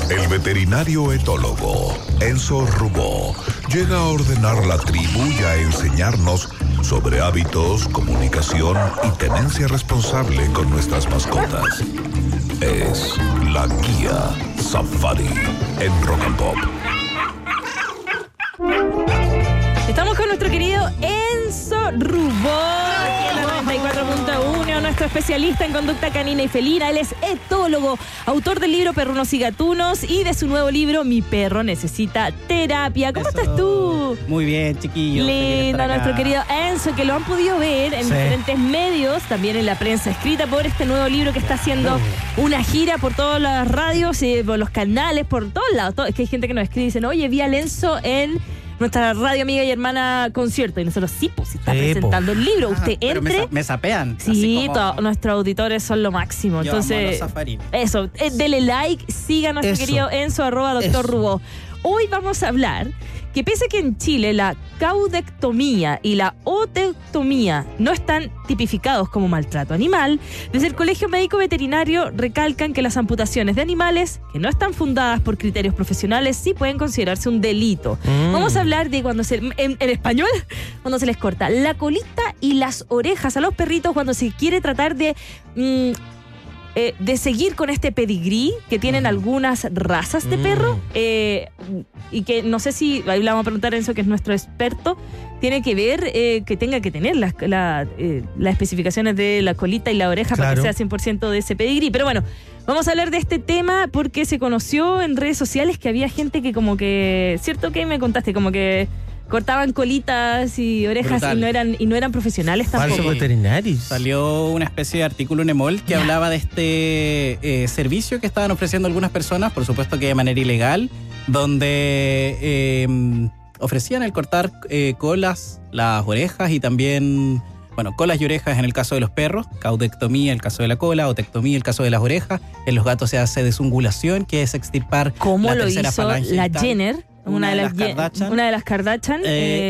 El veterinario etólogo Enzo Rubó llega a ordenar la tribu y a enseñarnos sobre hábitos, comunicación y tenencia responsable con nuestras mascotas. Es la guía Safari en Rock and Pop. Estamos con nuestro querido Enzo Rubó, aquí en la 94.1, nuestro especialista en conducta canina y felina. Él es etólogo, autor del libro Perrunos y Gatunos y de su nuevo libro Mi perro necesita terapia. ¿Cómo estás tú? Muy bien, chiquillos. Lindo, nuestro querido Enzo, que lo han podido ver en diferentes medios, también en la prensa escrita, por este nuevo libro que está haciendo una gira por todas las radios, por los canales, por todos lados. Es que hay gente que nos escribe y dicen, oye, vi a Enzo en nuestra radio amiga y hermana Concierto. Y nosotros si está presentando el libro. Usted entre. Me sapean. Sí, nuestros auditores son lo máximo. Entonces, eso, dele like, siga a nuestro querido Enzo, @Dr. Rubó. Hoy vamos a hablar que pese a que en Chile la caudectomía y la otectomía no están tipificados como maltrato animal, desde el Colegio Médico Veterinario recalcan que las amputaciones de animales que no están fundadas por criterios profesionales sí pueden considerarse un delito. Vamos a hablar de cuando en español, cuando se les corta la colita y las orejas a los perritos cuando se quiere tratar de seguir con este pedigrí que tienen algunas razas de perro, y que no sé si, ahí le vamos a preguntar a Enzo, que es nuestro experto, tiene que ver que tenga que tener las especificaciones de la colita y la oreja para que sea 100% de ese pedigrí. Pero bueno, vamos a hablar de este tema porque se conoció en redes sociales que había gente que como que, ¿cierto que me contaste? Como que cortaban colitas y orejas y no eran profesionales tampoco. Falsos veterinarios. Salió una especie de artículo en EMOL que hablaba de este servicio que estaban ofreciendo algunas personas, por supuesto que de manera ilegal, donde ofrecían el cortar colas, las orejas y también, colas y orejas en el caso de los perros, caudectomía en el caso de la cola, otectomía en el caso de las orejas. En los gatos se hace desungulación, que es extirpar la tercera falange la distal. Jenner, una de las Kardashian.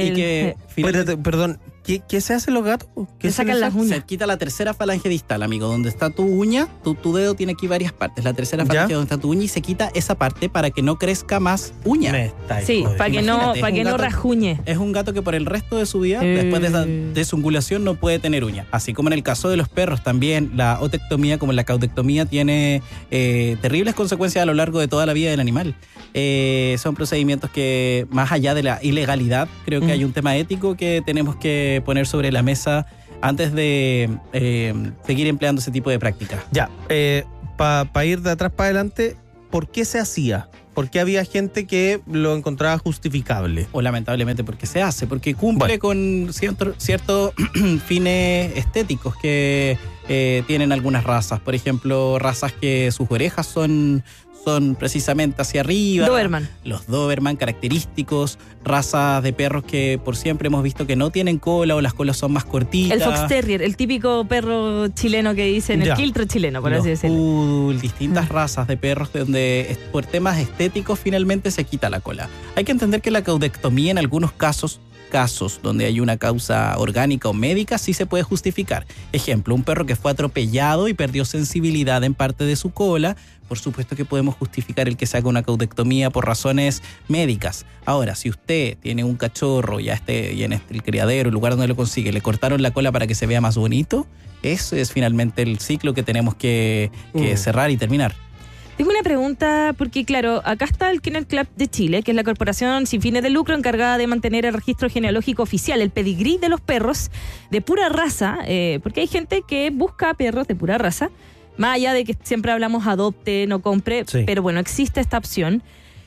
Perdón, ¿qué se hace en los gatos? Se sacan las uñas. Se quita la tercera falange distal, amigo. Donde está tu uña, tu dedo tiene aquí varias partes. La tercera falange donde está tu uña, y se quita esa parte para que no crezca más uña. Sí, para que no rajuñe. Es un gato que por el resto de su vida, después de esa desungulación, no puede tener uña. Así como en el caso de los perros también, la otectomía como la caudectomía tiene terribles consecuencias a lo largo de toda la vida del animal. Son procedimientos que, más allá de la ilegalidad, creo que hay un tema ético que tenemos que poner sobre la mesa antes de seguir empleando ese tipo de prácticas. Para ir de atrás para adelante, ¿por qué se hacía? ¿Por qué había gente que lo encontraba justificable? O lamentablemente porque se hace, porque cumple con ciertos fines estéticos que tienen algunas razas. Por ejemplo, razas que sus orejas son precisamente hacia arriba. Los Doberman característicos, razas de perros que por siempre hemos visto que no tienen cola o las colas son más cortitas. El Fox Terrier, el típico perro chileno que dicen, el quiltro chileno, por así decirlo. Distintas razas de perros donde por temas estéticos finalmente se quita la cola. Hay que entender que la caudectomía en algunos casos donde hay una causa orgánica o médica, sí se puede justificar. Ejemplo, un perro que fue atropellado y perdió sensibilidad en parte de su cola, por supuesto que podemos justificar el que se haga una caudectomía por razones médicas. Ahora, si usted tiene un cachorro y en el criadero, el lugar donde lo consigue, le cortaron la cola para que se vea más bonito, eso es finalmente el ciclo que tenemos que cerrar y terminar. Tengo una pregunta, porque claro, acá está el Kennel Club de Chile, que es la corporación sin fines de lucro encargada de mantener el registro genealógico oficial, el pedigrí de los perros de pura raza, porque hay gente que busca perros de pura raza, más allá de que siempre hablamos adopte, no compre, pero bueno, existe esta opción.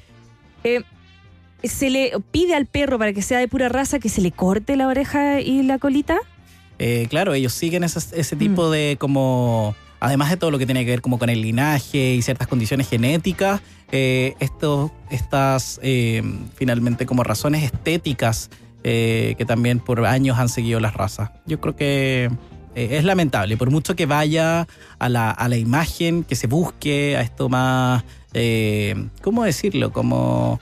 ¿Se le pide al perro para que sea de pura raza que se le corte la oreja y la colita? Claro, ellos siguen ese tipo de como... Además de todo lo que tiene que ver como con el linaje y ciertas condiciones genéticas, estas finalmente como razones estéticas que también por años han seguido las razas. Yo creo que es lamentable, por mucho que vaya a la imagen, que se busque a esto más, ¿cómo decirlo? Como...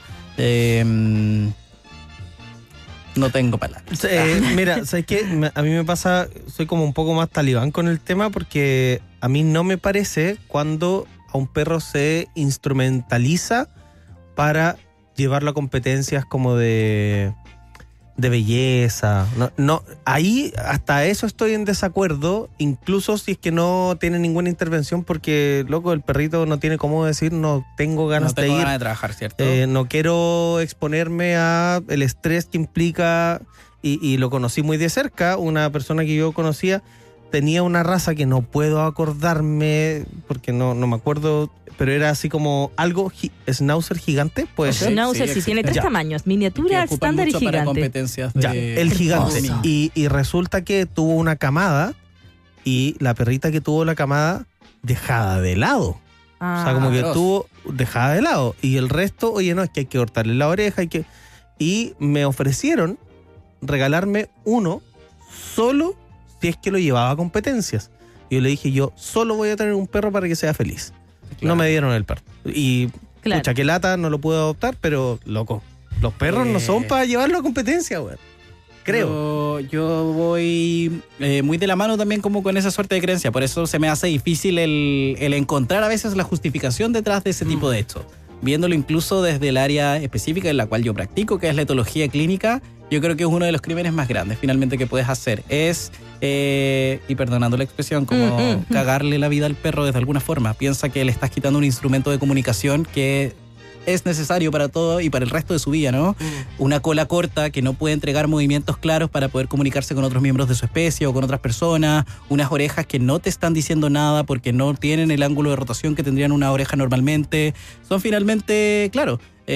no tengo palabras. Mira, ¿sabes qué? A mí me pasa, soy como un poco más talibán con el tema porque a mí no me parece cuando a un perro se instrumentaliza para llevarlo a competencias como de belleza. No, ahí hasta eso estoy en desacuerdo, incluso si es que no tiene ninguna intervención, porque, loco, el perrito no tiene cómo decir no tengo ganas de ir. Ganas de trabajar, ¿cierto? No quiero exponerme a el estrés que implica, y lo conocí muy de cerca. Una persona que yo conocía tenía una raza que no puedo acordarme, porque no me acuerdo, pero era así como algo schnauzer gigante, puede ser. Schnauzer sí tiene 3 tamaños, miniatura, estándar y gigante. Para competencias el gigante. Y resulta que tuvo una camada, y la perrita que tuvo la camada dejada de lado. O sea, como que tuvo dejada de lado. Y el resto, oye, no, es que hay que cortarle la oreja, y me ofrecieron regalarme uno solo si es que lo llevaba a competencias. Y yo le dije, yo solo voy a tener un perro para que sea feliz. Claro. No me dieron el perro. Y, pucha, qué lata, no lo pude adoptar, pero, loco, los perros no son para llevarlo a competencia, güey. Creo. Yo voy muy de la mano también como con esa suerte de creencia. Por eso se me hace difícil el encontrar a veces la justificación detrás de ese tipo de hechos. Viéndolo incluso desde el área específica en la cual yo practico, que es la etología clínica, yo creo que es uno de los crímenes más grandes finalmente que puedes hacer. Es, y perdonando la expresión, como cagarle la vida al perro de alguna forma. Piensa que le estás quitando un instrumento de comunicación que es necesario para todo y para el resto de su vida, ¿no? Una cola corta que no puede entregar movimientos claros para poder comunicarse con otros miembros de su especie o con otras personas, unas orejas que no te están diciendo nada porque no tienen el ángulo de rotación que tendrían una oreja normalmente. Son finalmente, claro,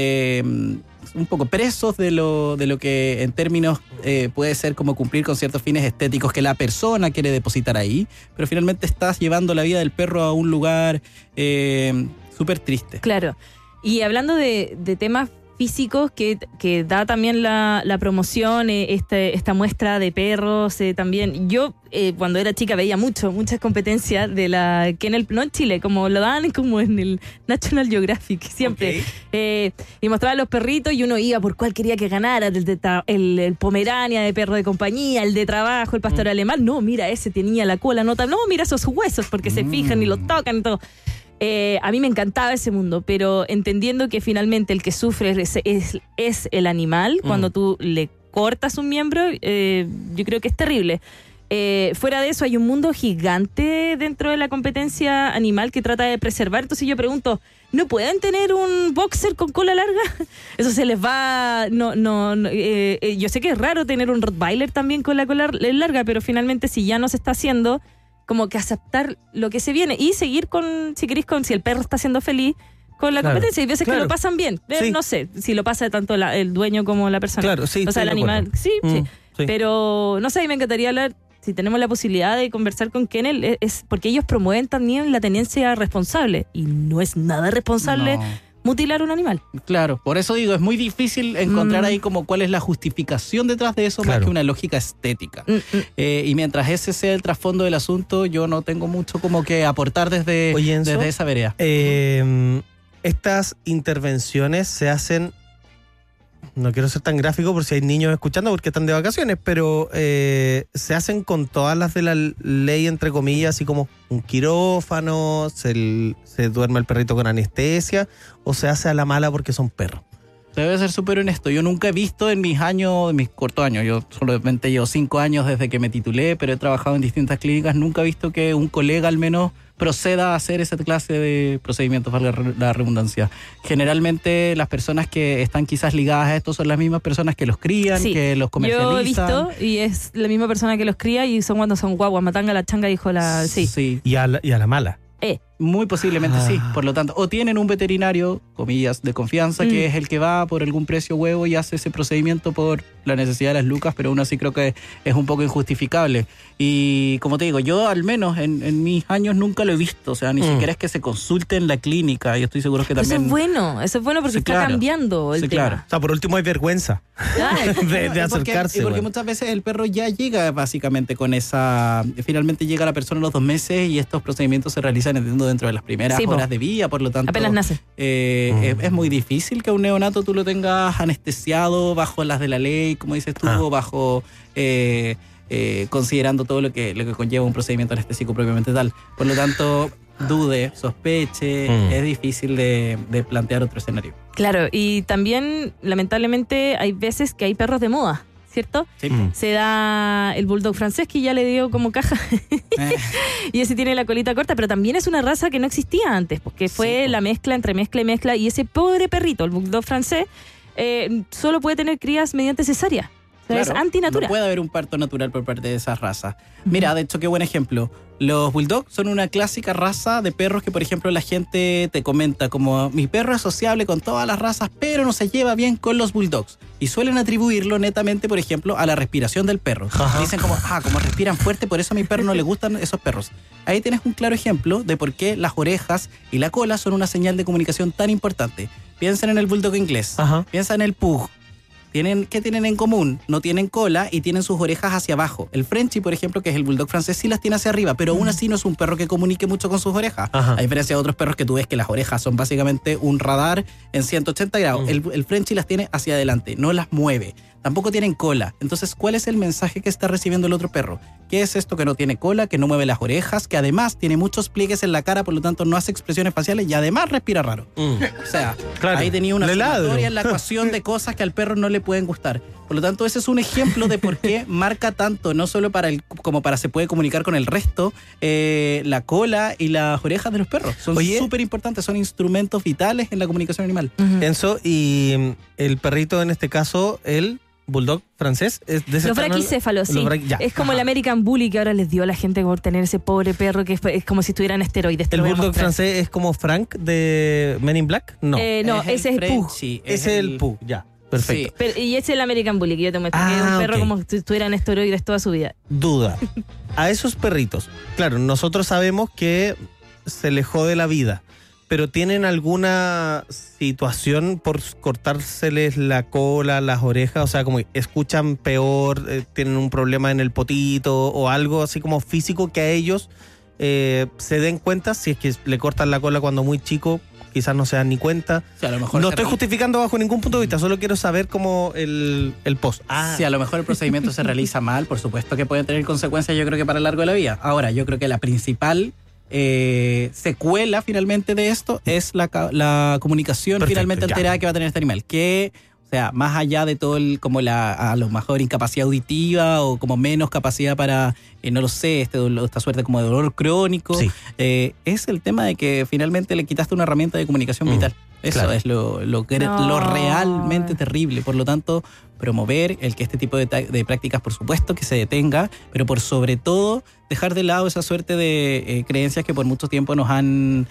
un poco presos de lo que en términos puede ser como cumplir con ciertos fines estéticos que la persona quiere depositar ahí, pero finalmente estás llevando la vida del perro a un lugar súper triste. Claro. Y hablando de temas físicos que da también la promoción, esta muestra de perros, también. Yo cuando era chica veía muchas competencias de la Kennel, no en Chile, como lo dan como en el National Geographic, siempre. Okay. Y mostraban los perritos y uno iba por cuál quería que ganara, el Pomerania de perro de compañía, el de trabajo, el pastor alemán. No, mira, ese tenía la cola, no, mira esos huesos, porque se fijan y los tocan y todo. A mí me encantaba ese mundo, pero entendiendo que finalmente el que sufre es el animal, cuando tú le cortas un miembro, yo creo que es terrible. Fuera de eso hay un mundo gigante dentro de la competencia animal que trata de preservar. Entonces yo pregunto, ¿no pueden tener un boxer con cola larga? Eso se les va... yo sé que es raro tener un Rottweiler también con la cola larga, pero finalmente si ya no se está haciendo, como que aceptar lo que se viene y seguir si el perro está siendo feliz con la competencia. Hay veces que lo pasan bien. Sí. No sé si lo pasa tanto el dueño como la persona. Claro, sí. O sea, el animal. Sí. Pero no sé, a mí me encantaría hablar, si tenemos la posibilidad de conversar con Kennel, es porque ellos promueven también la tenencia responsable. Y no es nada responsable mutilar un animal. Claro, por eso digo, es muy difícil encontrar ahí como cuál es la justificación detrás de eso, más que una lógica estética. Y mientras ese sea el trasfondo del asunto, yo no tengo mucho como que aportar desde esa vereda. Estas intervenciones se hacen, no quiero ser tan gráfico por si hay niños escuchando porque están de vacaciones, pero se hacen con todas las de la ley, entre comillas, así como un quirófano, se duerme el perrito con anestesia, o se hace a la mala porque son perros. Debe ser súper honesto. Yo nunca he visto en mis cortos años, yo solamente llevo 5 años desde que me titulé, pero he trabajado en distintas clínicas, nunca he visto que un colega al menos proceda a hacer esa clase de procedimientos, valga la redundancia. Generalmente las personas que están quizás ligadas a esto son las mismas personas que los crían, que los comercializan. Yo he visto, y es la misma persona que los cría, y son cuando son guaguas, matanga la changa, dijo la... Sí. Y a la mala. Muy posiblemente sí, por lo tanto, o tienen un veterinario, comillas, de confianza, que es el que va por algún precio huevo y hace ese procedimiento por la necesidad de las lucas, pero aún así creo que es un poco injustificable. Y como te digo, yo al menos en mis años nunca lo he visto, o sea, ni siquiera es que se consulte en la clínica, yo estoy seguro que también... Eso es bueno porque está cambiando el tema. Claro. O sea, por último hay vergüenza de acercarse. Porque muchas veces el perro ya llega básicamente con esa... Finalmente llega la persona a los 2 meses y estos procedimientos se realizan, entiendo, dentro de las primeras horas de vida, por lo tanto... Apenas nace. Es muy difícil que a un neonato tú lo tengas anestesiado bajo las de la ley, como dices tú, o bajo... considerando todo lo que conlleva un procedimiento anestésico propiamente tal. Por lo tanto, dude, sospeche, es difícil de plantear otro escenario. Claro, y también, lamentablemente, hay veces que hay perros de moda, ¿cierto? Sí. Se da el bulldog francés, que ya le dio como caja, y ese tiene la colita corta, pero también es una raza que no existía antes, porque fue la mezcla entre mezcla y mezcla, y ese pobre perrito, el bulldog francés, solo puede tener crías mediante cesárea. Claro, es antinatura. No puede haber un parto natural por parte de esa raza. Mira, de hecho, qué buen ejemplo. Los bulldogs son una clásica raza de perros que, por ejemplo, la gente te comenta como mi perro es sociable con todas las razas, pero no se lleva bien con los bulldogs. Y suelen atribuirlo netamente, por ejemplo, a la respiración del perro. Dicen como respiran fuerte, por eso a mi perro no le gustan esos perros. Ahí tienes un claro ejemplo de por qué las orejas y la cola son una señal de comunicación tan importante. Piensen en el bulldog inglés, piensa en el pug. ¿Qué tienen en común? No tienen cola y tienen sus orejas hacia abajo. El Frenchie, por ejemplo, que es el bulldog francés, sí las tiene hacia arriba, pero aún así no es un perro que comunique mucho con sus orejas. A diferencia de otros perros que tú ves que las orejas son básicamente un radar en 180 grados. El Frenchie las tiene hacia adelante, no las mueve. Tampoco tienen cola. Entonces, ¿cuál es el mensaje que está recibiendo el otro perro? ¿Qué es esto que no tiene cola, que no mueve las orejas, que además tiene muchos pliegues en la cara, por lo tanto no hace expresiones faciales y además respira raro? O sea, ahí tenía una sumatoria en la ecuación de cosas que al perro no le pueden gustar. Por lo tanto, ese es un ejemplo de por qué marca tanto, no solo como para se puede comunicar con el resto, la cola y las orejas de los perros. Son súper importantes, son instrumentos vitales en la comunicación animal. Enzo, y el perrito en este caso, el bulldog francés, es de ese los braquicéfalos, sí. Es como el American Bully que ahora les dio a la gente por tener ese pobre perro que es como si estuvieran esteroides. ¿El bulldog francés es como Frank de Men in Black? No, ese es el Pug. Ese es el Pug, ya. Perfecto. Sí. Y ese es el American Bully que yo te muestro, que es un perro como si estuvieran esteroides toda su vida. Duda. A esos perritos, claro, nosotros sabemos que se les jode la vida, pero ¿tienen alguna situación por cortárseles la cola, las orejas? O sea, como escuchan peor, tienen un problema en el potito o algo así como físico que a ellos se den cuenta si es que le cortan la cola cuando muy chico. Quizás no se dan ni cuenta. Sí, a lo mejor no estoy justificando bajo ningún punto de vista, solo quiero saber cómo el post. Si a lo mejor el procedimiento se realiza mal, por supuesto que pueden tener consecuencias, yo creo que para el largo de la vida. Ahora, yo creo que la principal secuela finalmente de esto es la comunicación finalmente alterada que va a tener este animal. Que, o sea, más allá de todo a lo mejor incapacidad auditiva o como menos capacidad para, no lo sé, esta suerte como de dolor crónico, es el tema de que finalmente le quitaste una herramienta de comunicación vital. Eso es lo realmente terrible. Por lo tanto, promover el que este tipo de prácticas, por supuesto, que se detenga, pero por sobre todo, dejar de lado esa suerte de creencias que por mucho tiempo nos han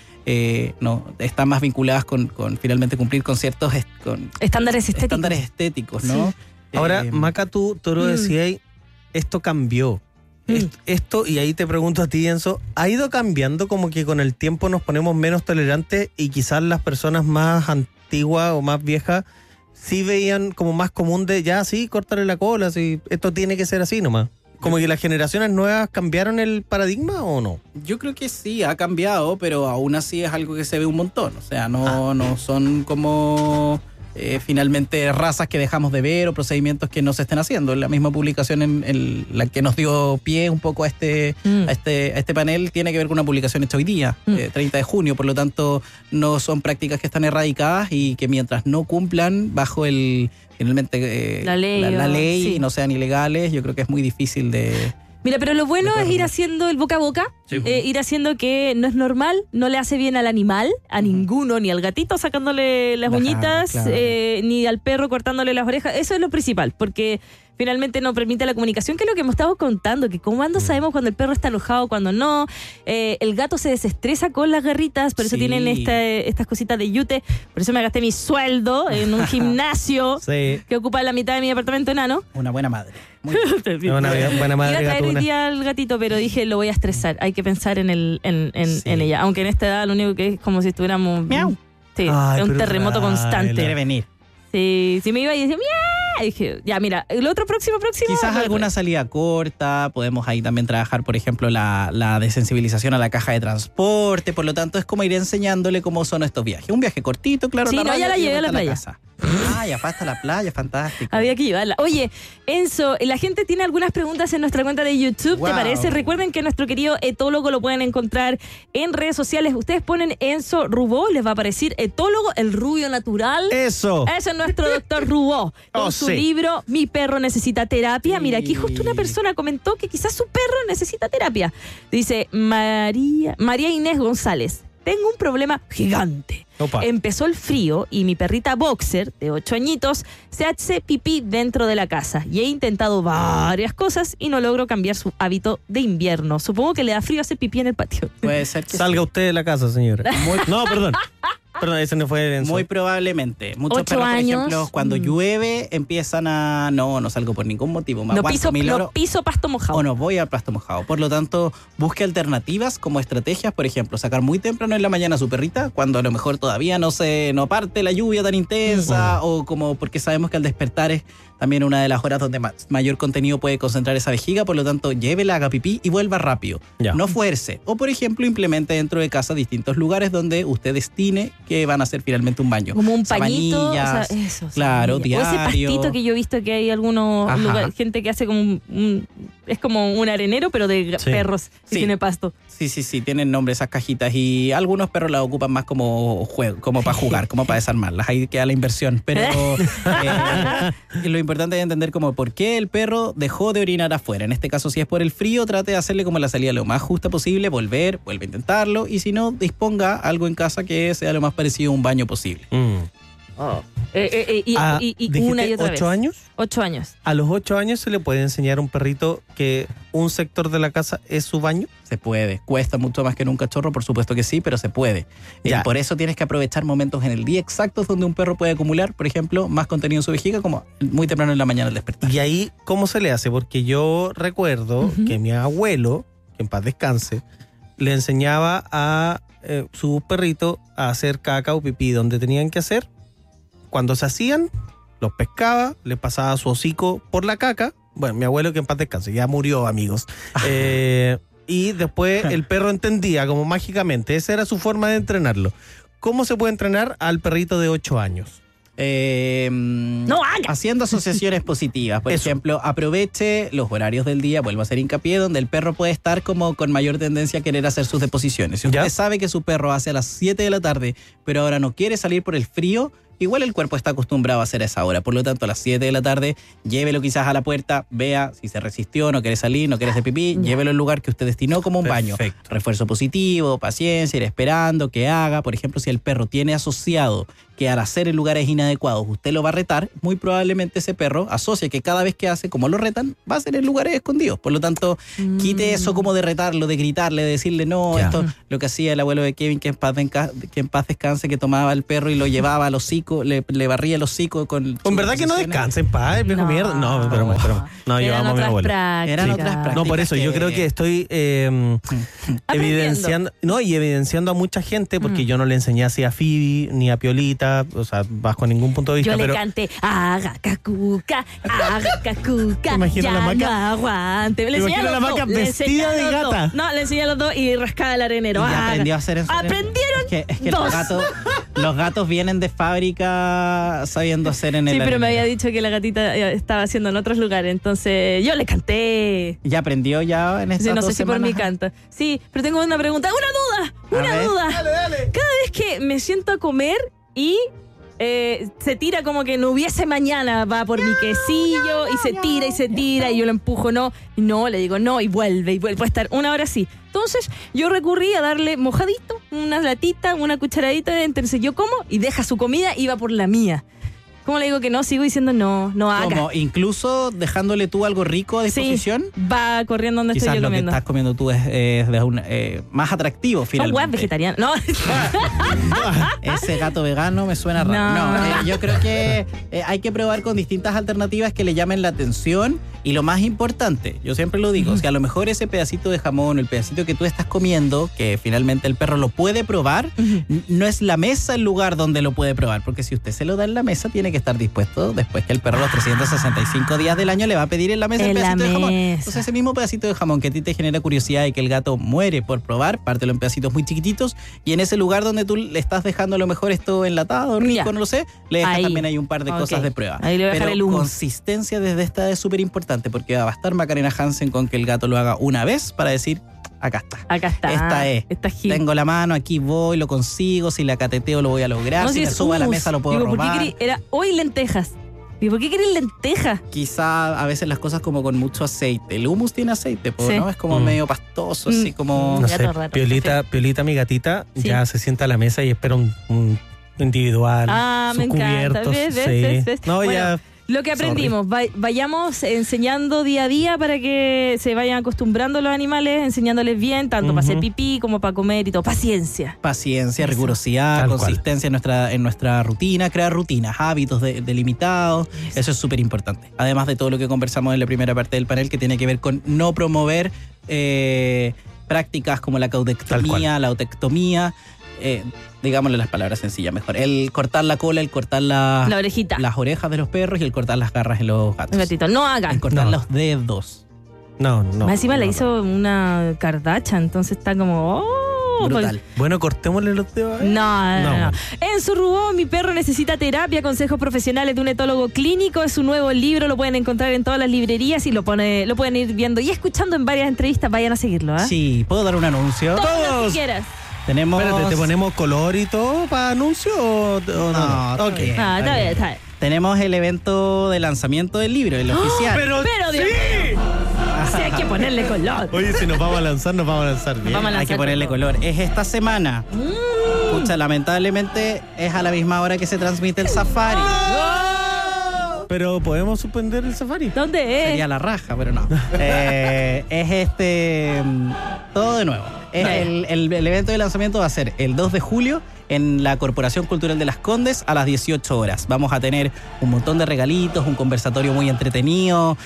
están más vinculadas con finalmente cumplir con ciertos estándares estéticos, ¿no? Sí. Ahora, Maca, tú lo decías, esto cambió. Esto, y ahí te pregunto a ti, Enzo, ¿ha ido cambiando como que con el tiempo nos ponemos menos tolerantes y quizás las personas más antiguas o más viejas sí veían como más común de cortarle la cola, esto tiene que ser así nomás? ¿Como que las generaciones nuevas cambiaron el paradigma o no? Yo creo que sí, ha cambiado, pero aún así es algo que se ve un montón. O sea, no son como finalmente razas que dejamos de ver o procedimientos que no se estén haciendo. La misma publicación en la que nos dio pie un poco a este panel tiene que ver con una publicación hecha hoy día, 30 de junio. Por lo tanto, no son prácticas que están erradicadas y que mientras no cumplan bajo finalmente la ley y no sean ilegales, yo creo que es muy difícil de... Mira, pero lo bueno es ir haciendo el boca a boca, ir haciendo que no es normal, no le hace bien al animal, a ninguno, ni al gatito sacándole las uñitas, ni al perro cortándole las orejas. Eso es lo principal, porque finalmente no permite la comunicación, que es lo que hemos estado contando, que cuando sabemos cuando el perro está enojado, cuando no. El gato se desestresa con las garritas, por eso tienen estas cositas de yute. Por eso me gasté mi sueldo en un gimnasio que ocupa la mitad de mi apartamento enano. Una buena madre. Una buena madre. Iba a traer el día al gatito, pero dije, lo voy a estresar. Hay que pensar en ella. Aunque en esta edad lo único que es como si estuviéramos... Miau. Sí, es un terremoto constante. Quiere venir. Sí, si me iba y decía, ¡miau! Y dije, ya, mira, el otro próximo. Quizás alguna salida corta, podemos ahí también trabajar, por ejemplo, la desensibilización a la caja de transporte, por lo tanto es como ir enseñándole cómo son estos viajes. Un viaje cortito, claro. Sí, ya la llevé a la playa. Ya hasta la playa, fantástico. Había que llevarla. Oye, Enzo, la gente tiene algunas preguntas en nuestra cuenta de YouTube, ¿te parece? Recuerden que nuestro querido etólogo lo pueden encontrar en redes sociales. Ustedes ponen Enzo Rubó, les va a aparecer etólogo, el rubio natural. Eso. Ese es nuestro doctor Rubó. Con su libro Mi perro necesita terapia. Mira, aquí justo una persona comentó que quizás su perro necesita terapia. Dice María Inés González. Tengo un problema gigante. Opa. Empezó el frío y mi perrita Boxer, de 8 añitos, se hace pipí dentro de la casa. Y he intentado varias cosas y no logro cambiar su hábito de invierno. Supongo que le da frío hacer pipí en el patio. Puede ser que salga usted de la casa, señora. No, perdón. Perdón, ese no fue Enzo. Muy probablemente. Muchos perros, por ejemplo, cuando llueve, empiezan a... No salgo por ningún motivo. No piso pasto mojado. O no voy al pasto mojado. Por lo tanto, busque alternativas como estrategias. Por ejemplo, sacar muy temprano en la mañana a su perrita, cuando a lo mejor todavía no parte la lluvia tan intensa, o como porque sabemos que al despertar es también una de las horas donde mayor contenido puede concentrar esa vejiga. Por lo tanto, llévela, haga pipí y vuelva rápido. No fuerce. O, por ejemplo, implemente dentro de casa distintos lugares donde usted destine que van a hacer finalmente un baño. Como un pañito. Eso. Claro, diario. O ese pastito que yo he visto que hay algunos lugares, gente que hace como es como un arenero, pero de perros que tiene pasto. Sí, tienen nombre esas cajitas, y algunos perros las ocupan más como juego, como para jugar, como para desarmarlas. Ahí queda la inversión. Pero lo importante es entender como por qué el perro dejó de orinar afuera. En este caso, si es por el frío, trate de hacerle como la salida lo más justa posible, vuelve a intentarlo, y si no, disponga algo en casa que sea lo más parecido a un baño posible. Y una y otra vez. ¿8 años? 8 años. ¿A los 8 años se le puede enseñar a un perrito que un sector de la casa es su baño? Se puede. Cuesta mucho más que en un cachorro, por supuesto que sí, pero se puede. Por eso tienes que aprovechar momentos en el día exactos donde un perro puede acumular, por ejemplo, más contenido en su vejiga, como muy temprano en la mañana al despertar. ¿Y ahí cómo se le hace? Porque yo recuerdo que mi abuelo, que en paz descanse, le enseñaba a su perrito a hacer caca o pipí donde tenían que hacer. Cuando se hacían, los pescaba, le pasaba su hocico por la caca. Bueno, mi abuelo, que en paz descanse, ya murió, amigos. Y después el perro entendía como mágicamente. Esa era su forma de entrenarlo. ¿Cómo se puede entrenar al perrito de 8 años? Haciendo asociaciones positivas. Por ejemplo, aproveche los horarios del día, vuelvo a hacer hincapié, donde el perro puede estar como con mayor tendencia a querer hacer sus deposiciones. Si usted sabe que su perro hace a las 7 de la tarde, pero ahora no quiere salir por el frío, igual el cuerpo está acostumbrado a hacer a esa hora. Por lo tanto, a las 7 de la tarde, llévelo quizás a la puerta, vea si se resistió, no quiere salir, no quiere hacer pipí, llévelo al lugar que usted destinó como un baño. Refuerzo positivo, paciencia, ir esperando que haga. Por ejemplo, si el perro tiene asociado que al hacer en lugares inadecuados usted lo va a retar, muy probablemente ese perro asocia que cada vez que hace, como lo retan, va a ser en lugares escondidos. Por lo tanto, quite eso como de retarlo, de gritarle, de decirle no, esto lo que hacía el abuelo de Kevin, que en paz descanse, que tomaba al perro y lo llevaba al hocico, le barría el hocico con... En verdad que no descanse en paz, viejo mierda. No, pero llevamos a mi abuelo. Eran otras prácticas. No, por eso yo creo que estoy evidenciando a mucha gente, porque yo no le enseñé así a Phoebe ni a Piolita, o sea, bajo ningún punto de vista. Yo le canté, haga cacuca, Imagina ya la Maca. no aguante. Le enseñé a la Maca vestida de gata. No, le enseñé a los dos y rascaba el arenero. Y aprendió a hacer eso. ¿Aprendieron? Es que los gatos vienen de fábrica sabiendo hacer en el arenero. Sí, pero me había arenero. dicho que la gatita estaba haciendo en otros lugares, entonces yo le canté. ¿Ya aprendió ya en estas 2 No sé si por semanas? mi canta. Sí, pero tengo una pregunta, una duda. Dale. Cada vez que me siento a comer y se tira como que no hubiese mañana, va por mi quesillo y se tira y yo lo empujo, no, le digo no y vuelve, puede estar 1 hora así. Entonces yo recurrí a darle mojadito, una latita, una cucharadita, entonces yo como y deja su comida y va por la mía. ¿Cómo le digo que no? Sigo diciendo no haga. ¿Cómo? ¿Incluso dejándole tú algo rico a disposición? Sí, va corriendo donde quizás estoy yo comiendo. Quizás lo que estás comiendo tú es más atractivo, finalmente. Son huevas vegetarianas. No. Ese gato vegano me suena raro. Yo creo que hay que probar con distintas alternativas que le llamen la atención. Y lo más importante, yo siempre lo digo, si a lo mejor ese pedacito de jamón, el pedacito que tú estás comiendo, que finalmente el perro lo puede probar, no es la mesa el lugar donde lo puede probar. Porque si usted se lo da en la mesa, tiene que que estar dispuesto después que el perro los 365 días del año le va a pedir en la mesa el pedacito de jamón. Entonces ese mismo pedacito de jamón que a ti te genera curiosidad y que el gato muere por probar, pártelo en pedacitos muy chiquititos y en ese lugar donde tú le estás dejando a lo mejor esto enlatado, rico, no lo sé, le dejas también ahí un par de cosas de prueba. Ahí le voy a dejar el humus. Consistencia desde esta edad es súper importante porque va a bastar Macarena Hansen con que el gato lo haga una vez para decir, acá está. Esta es. Tengo la mano, aquí voy, lo consigo, si la cateteo lo voy a lograr, si me subo a la mesa lo puedo robar. Era hoy lentejas. ¿Y por qué querés lentejas? Quizá a veces las cosas como con mucho aceite. El hummus tiene aceite, ¿no? Es como medio pastoso, así como... No sé, Piolita, mi gatita, ya se sienta a la mesa y espera un individual. Me encanta. ¿Ves? No, bueno, ya... Lo que aprendimos, vayamos enseñando día a día para que se vayan acostumbrando los animales, enseñándoles bien, tanto para hacer pipí como para comer y todo. Paciencia, rigurosidad, consistencia en nuestra rutina, crear rutinas, hábitos delimitados. Eso es súper importante. Además de todo lo que conversamos en la primera parte del panel, que tiene que ver con no promover prácticas como la caudectomía, la otectomía. Digámosle las palabras sencillas mejor. El cortar la cola, el cortar la orejita, las orejas de los perros y el cortar las garras de los gatos. Gatito, no hagan. El cortar los dedos. No. Más encima la hizo una Kardashian, entonces está como... brutal. Bueno, cortémosle los dedos. No. Enzo Rubó, mi perro necesita terapia, consejos profesionales de un etólogo clínico. Es un nuevo libro, lo pueden encontrar en todas las librerías y lo pueden ir viendo y escuchando en varias entrevistas. Vayan a seguirlo, ¿eh? Sí, ¿puedo dar un anuncio? Todo lo que quieras. Tenemos... Espérate, ¿te ponemos color y todo para anuncio o no? Ok. Está bien. Tenemos el evento de lanzamiento del libro, el oficial. Pero Dios mío. Sí, hay que ponerle color. Oye, si nos vamos a lanzar bien. Hay que ponerle color. Es esta semana. Escucha, lamentablemente es a la misma hora que se transmite el safari. Pero podemos suspender el safari. ¿Dónde es? Sería la raja, pero no. Es todo de nuevo. El evento de lanzamiento va a ser el 2 de julio en la Corporación Cultural de Las Condes a las 18 horas. Vamos a tener un montón de regalitos, un conversatorio muy entretenido,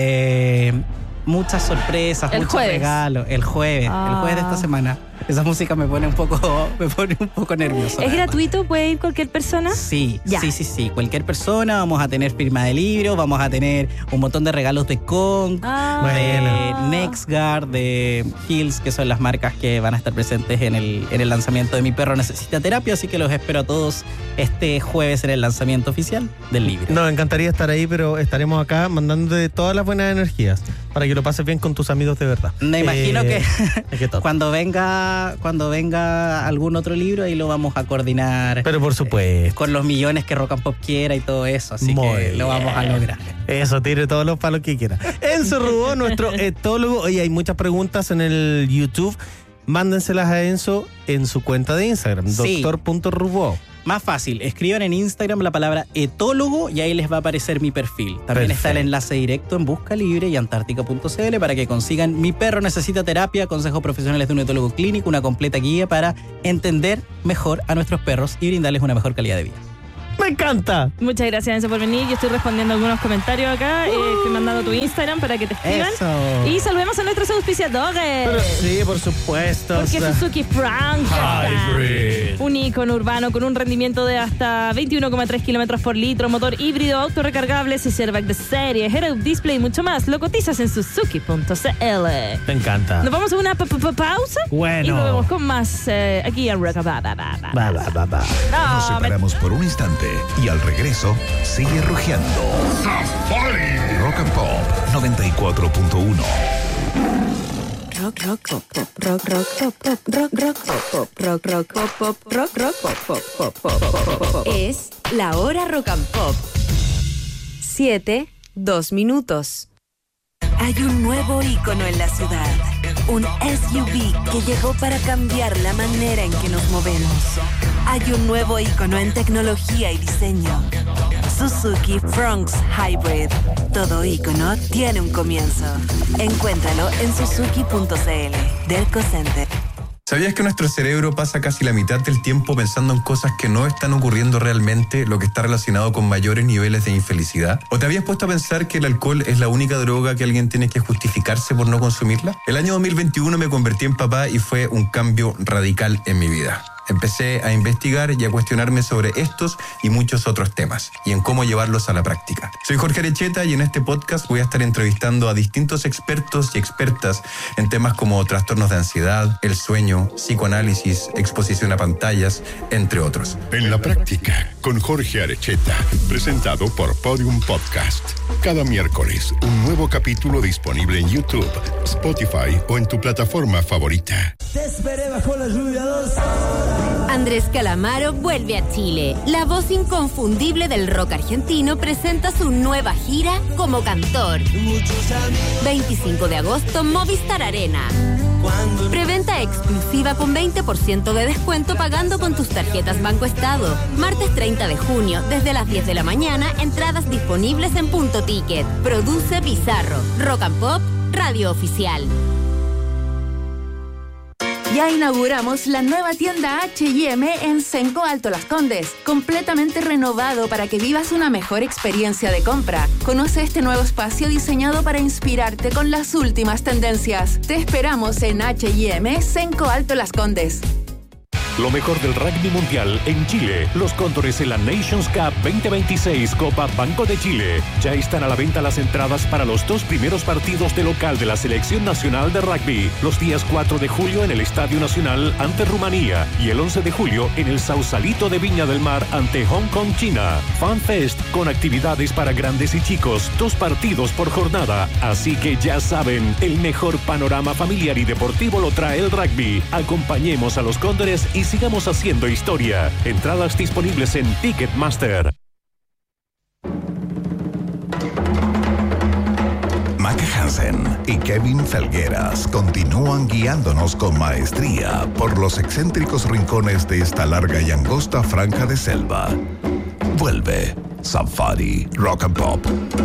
muchas sorpresas, muchos regalos. El jueves de esta semana. Esa música me pone un poco nervioso. ¿Es gratuito? ¿Puede ir cualquier persona? Sí. Cualquier persona. Vamos a tener firma de libro, vamos a tener un montón de regalos de Kong, de NextGuard, de Hills, que son las marcas que van a estar presentes en el lanzamiento de Mi Perro Necesita Terapia, así que los espero a todos este jueves en el lanzamiento oficial del libro. Nos encantaría estar ahí, pero estaremos acá mandándote todas las buenas energías para que lo pases bien con tus amigos de verdad. Me imagino que cuando venga algún otro libro, ahí lo vamos a coordinar. Pero por supuesto. Con los millones que Rock and Pop quiera y todo eso, así que lo vamos a lograr. Eso, tire todos los palos que quiera. Enzo Rubó, nuestro etólogo. Oye, hay muchas preguntas en el YouTube. Mándenselas a Enzo en su cuenta de Instagram, doctor.rubó. Más fácil, escriban en Instagram la palabra etólogo y ahí les va a aparecer mi perfil. También está el enlace directo en Busca Libre y Antártica.cl para que consigan Mi Perro Necesita Terapia, consejos profesionales de un etólogo clínico, una completa guía para entender mejor a nuestros perros y brindarles una mejor calidad de vida. ¡Me encanta! Muchas gracias, Enzo, por venir. Yo estoy respondiendo algunos comentarios acá. Estoy mandando tu Instagram para que te escriban. Eso. Y saludemos a nuestros auspiciadores. Sí, por supuesto. Porque Suzuki Frank un ícono urbano con un rendimiento de hasta 21,3 kilómetros por litro, motor híbrido, auto recargable, Servac de serie, head-up display y mucho más. Lo cotizas en suzuki.cl. Me encanta. Nos vamos a una pausa. Bueno. Y nos vemos con más aquí en Rock. Nos separamos por un instante y al regreso sigue rugiendo Safari. Rock and Pop 94.1. Es la hora Rock and Pop. 7:02. Hay un nuevo ícono en la ciudad. Un SUV que llegó para cambiar la manera en que nos movemos. Hay un nuevo ícono en tecnología y diseño. Suzuki Fronx Hybrid. Todo ícono tiene un comienzo. Encuéntralo en suzuki.cl. Delco Center. ¿Sabías que nuestro cerebro pasa casi la mitad del tiempo pensando en cosas que no están ocurriendo realmente, lo que está relacionado con mayores niveles de infelicidad? ¿O te habías puesto a pensar que el alcohol es la única droga que alguien tiene que justificarse por no consumirla? El año 2021 me convertí en papá y fue un cambio radical en mi vida. Empecé a investigar y a cuestionarme sobre estos y muchos otros temas y en cómo llevarlos a la práctica. Soy Jorge Arecheta y en este podcast voy a estar entrevistando a distintos expertos y expertas en temas como trastornos de ansiedad, el sueño, psicoanálisis, exposición a pantallas, entre otros. En la práctica, con Jorge Arecheta, presentado por Podium Podcast. Cada miércoles, un nuevo capítulo disponible en YouTube, Spotify o en tu plataforma favorita. Te esperé bajo la lluvia 2 horas. Andrés Calamaro vuelve a Chile. La voz inconfundible del rock argentino presenta su nueva gira como cantor. 25 de agosto, Movistar Arena. Preventa exclusiva con 20% de descuento pagando con tus tarjetas Banco Estado. Martes 30 de junio, desde las 10 de la mañana, entradas disponibles en Punto Ticket. Produce Bizarro. Rock and Pop, radio oficial. Ya inauguramos la nueva tienda H&M en Cenco Alto Las Condes, completamente renovado para que vivas una mejor experiencia de compra. Conoce este nuevo espacio diseñado para inspirarte con las últimas tendencias. Te esperamos en H&M Cenco Alto Las Condes. Lo mejor del rugby mundial en Chile. Los Cóndores en la Nations Cup 2026 Copa Banco de Chile. Ya están a la venta las entradas para los 2 primeros partidos de local de la Selección Nacional de Rugby. Los días 4 de julio en el Estadio Nacional ante Rumanía y el 11 de julio en el Sausalito de Viña del Mar ante Hong Kong, China. FanFest con actividades para grandes y chicos. 2 partidos por jornada. Así que ya saben, el mejor panorama familiar y deportivo lo trae el rugby. Acompañemos a los Cóndores y sigamos haciendo historia. Entradas disponibles en Ticketmaster. Maca Hansen y Kevin Felgueras continúan guiándonos con maestría por los excéntricos rincones de esta larga y angosta franja de selva. Vuelve Safari Rock and Pop.